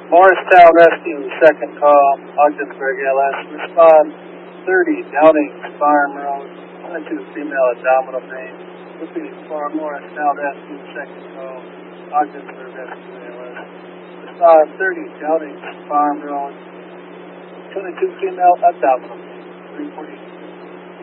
Morristown Rescue, second call, Ogdensburg, LS. Respond 30, Downings Farm Road, 22 female abdominal pain. Looking for Morristown Rescue, second call, Ogdensburg Rescue, LS. Respond 30, Downings Farm Road, 22 female abdominal pain. 340.